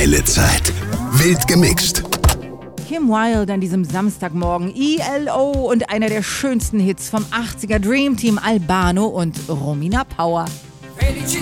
Geile Zeit. Wild gemixt. Kim Wilde an diesem Samstagmorgen, ELO und einer der schönsten Hits vom 80er Dream Team, Albano und Romina Power. Felicità